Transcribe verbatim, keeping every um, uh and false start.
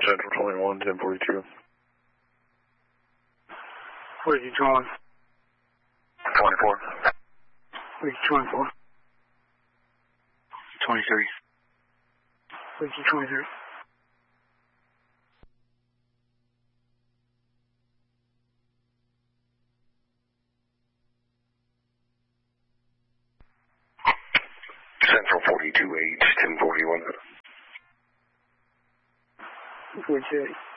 Central twenty-one, ten forty-two. What are you drawing? twenty-four. What are you twenty-four? twenty-three. What are you twenty-three? Central forty-two H, ten forty-one. forty-two.